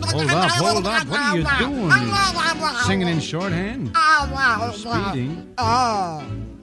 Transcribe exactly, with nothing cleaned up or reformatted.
Hold up, hold up. What are you doing? Singing in shorthand? Speeding? Oh.